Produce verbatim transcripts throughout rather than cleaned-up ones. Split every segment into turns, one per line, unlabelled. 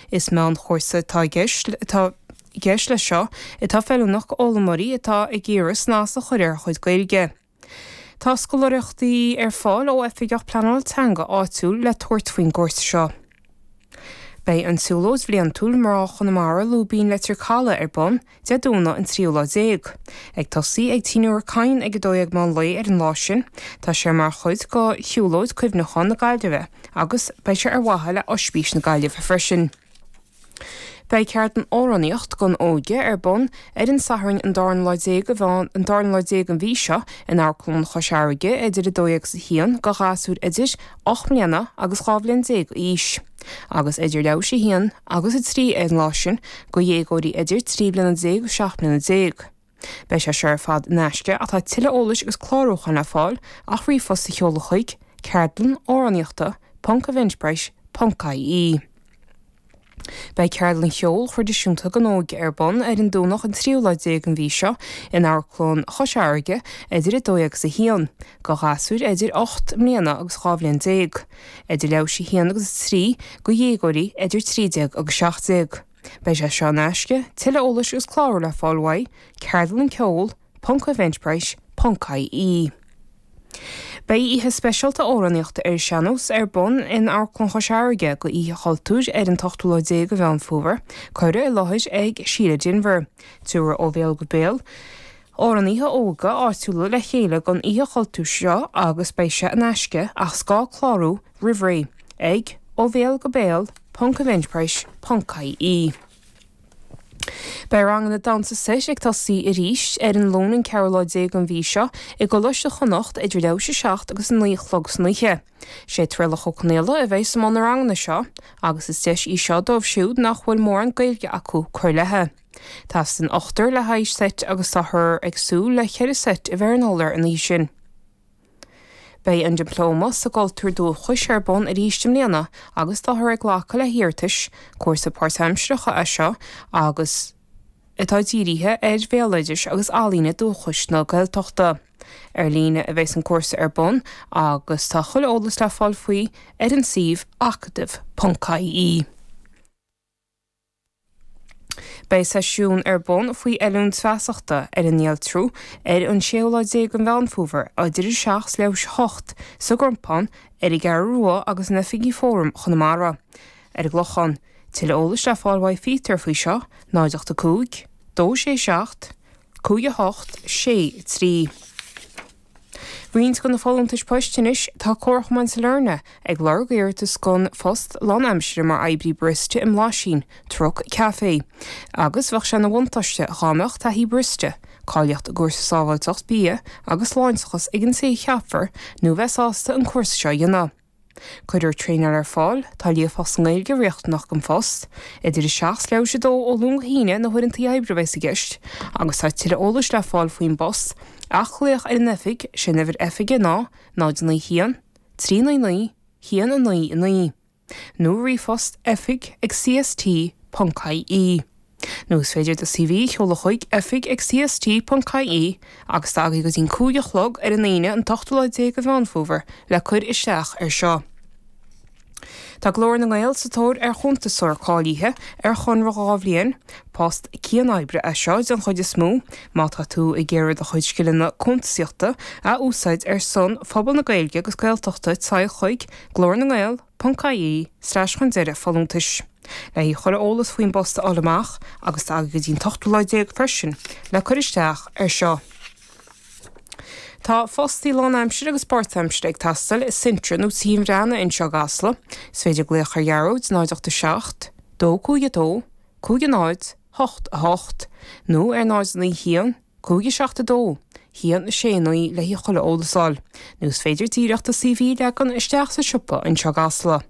Is meán chóirsa tá tá gceist le seo itá fellúnach ólamóí atá ag ggéras nás a chuir chuid gaeilge. Tá scoláireachtaí ar fáil ó effigeach planal teanga áitiúil le tuairt faoin gcúirsa seo. Bei an súlós bhliain túil mar chunamara lúbín le tricála ar bon de dúna an tríúla déag. Ag tosaí ag tíúir cain ag dóag má lei ar an láisin, tá sé mar chuid go hiúlóid cuimhnachán na gaiileh agus bei sé ar wathaile ospís na gaiileh freisin. Bei ceart an óraníocht gon óige ar bon ar an sathrainn an dáin leidéag a bháin an dáin leidéag an bhí seo in áclún chosearige idir a dóag sa hían go ghasúr idir ocht mbliana agus chábhlíonn déag íos. Agus idir leabh sé hían agus i trí an láisin go dhéagóirí idir trí bliana déag go seach bliana déag. Bei sé seir fad neisce atá tuile ólas agus chláróchan le fáil ach rí fos sa cheolachuig ceartlan óraníochta Ponca Vinchbreis Ponca í. Bei ceartlan cheol chuir de siúnta go nóige ar bon ar an dúnach an tríúla déag an bhí seo in áclún chosearige idir i dóag sa hían, go ghasúr idir ocht mbliana agus chábhlíonn déag. Idir leabh sé hían agus trí go dhéagóirí idir trídeag agus seach déag. Bei sé seo neisce tuile ólas agus chláir le fáilhaid ceartlan ceol Ponca Vinchbreis Ponca í. Bei ihe speisialta óraníochta ar seanús ar bon in áclún chosearige go ihe chailtúir ar an tochtúla déag go bhean fuair, chuire i láthid ag siad dinmhar, túair ó bhéal go béal. Óraníthe óga áitiúla le chéile gon ihe chailtúir seo agus bei sé an eisce ach scá chlárú rihrí, ag ó bhéal go béal Ponca Vinchbreis Ponca í. Bei rang na dansa seis ag tosaí i ríis ar an lón an cearláid déag an bhí seo i go leis de chonacht idir leabh sé seacht agus an líochlogus nithe. Sé trilla chochnéile a bheith sam an rang na seo, agus is teis í seo dómh siúd nach bhfuil mór an gailge acu chuir lethe. Tás an ochtar le haiz set agus tá thur ag sú le cheir set i bhar an ólar an í sin. Bei an diplóma sa gáiltúir dó chuis ar bon a ríiste mbliana agus tá thur ag ghlacha le hiartais, cuasa páirteamsreacha é seo agus itá dírithe ar bhéalaidir agus álíne dó chuis na gailteachta. Ar líne a bheits an cuasa ar bon agus tá chuil ólas le fáil faoi ar an sih acadamh Ponca í. Bei seisiún ar bon faoi eún feasachta ar an níal trú ar an séola déag an bhean fuair a deidir seach leis hocht sa gurmpán ar i gar rua agus na fiigi fóm chunamara. Ar glochan, tuile ólas le fáilhaid fitar faoi seo náideachta cúig, dó sé seacht, cúige hocht, sé trí. Bhíonn go na fáilmtais poistinis tá comharthain sa lárne ag lorgaíoirtas gon fost lán aimsire mar eibrí briste im láisín, trok café. Agus bheadh sé na bhaintaiste cháimeach tá hí briste, cáilíocht a gúrsa sábhailteacht bia agus láinsachas ag an sé cheapfar nó bheitsásta an cuasa seo dhéanamh. Cuidir tréinear ar fáil tá líomh fos an gaeilge riocht nach an fost, idir i seach leabh sé dó ó lún híine na thuirintaí eibrí bheits a gceist, agus tá tuile ólas le fáil faoin bos, ach chuoach ar an efig sin nefir efige ná náid na hían, trí na naí, hían a naí a naí. Nó rifost efig ag C S T Ponca í. Nús féidir de C V cheolachuig efig ag C S T Ponca í agus tágaí go dtín cúige chlog ar an naine an tochtúla déag a bhean fuair le chuir isteach ar seo. Tá glóir na gael sa tóir ar chuntasúir cáilíthe ar chunra gábhlíonn, post cían oibre a seo an chuide smú, má tá tú i ggéad a chuid scileanna chuntasíochta a úsáid ar son phobal na gaeilge agus gaeltachta tá chuig glóir na gael Ponca í strás chun deire fallúntais. Le hí chuir ólas faoin bosta álamach agus tá go dtín tochtúla déag freisin le chuir isteach ar seo. Tá fostí lán aimsir agus sportamsir ag tastal is sintre nó tíomhreanna in seo gasla, is féidir gléochar jarróid náideachta seacht, dó cúige dó, cúige náid, hocht a hocht, nó ar náid na hían, cúige seachta dó, hían na sé naí le hí chola ólasáil, nús féidir tíreachta C V le gan isteach sa siúpa in seo gasla.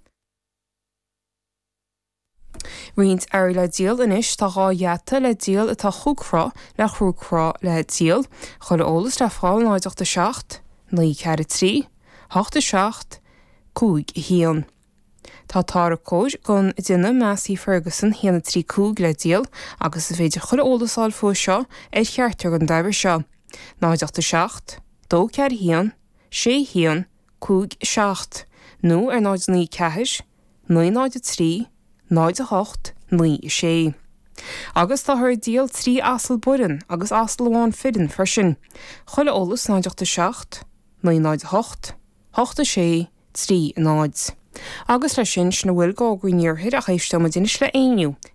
Rient ar le díal inis tá gá dheata le díal atá chugrá le chugrá le díal, chuil ólas le fáil náideachta seacht, naí cead trí, hocht a seacht, cúig hían. Tá tára cóid gon duine Massey Ferguson híanana trí cúig le díal agus is féidir chuil ólasáil fua seo ar cheartar an daibhir seo. Náideachta seacht, dó cead hían, sé hían, cúig seacht, nó ar náid naí ceithis, naí náide trí, náid a hocht ní sé. Agus tá thir díal trí asal burin agus asal bháin fidin frisin. Chuile olalas náideachta seacht, ní náid a hocht, hocht a sé, trí náid. Agus lei sin sna bhfuil gágúin níorthaid a chéiste mo dinis le ainiu